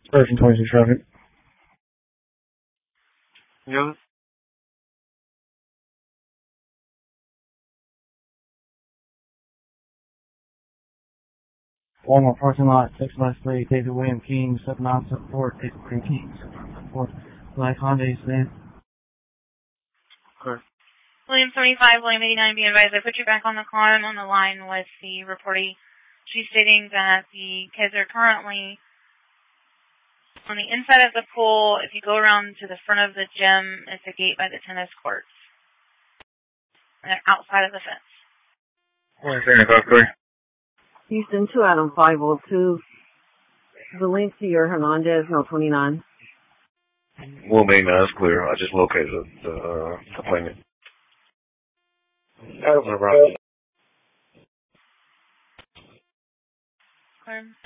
Version 26 traffic. Yeah. Walmart parking lot, 6 West 3, David William King, 7974, David William King, 7974, Black Hyundai sedan. Okay. William 75, William 89, be advised, I put you back on the call. I'm on the line with the reportee. She's stating that the kids are currently on the inside of the pool. If you go around to the front of the gym, it's a gate by the tennis courts. And they're outside of the fence. 175, Houston 2 Adam 502. Valencia Hernandez, no 29. Will Main, that's clear. I just located the appointment. Adams around. Clear.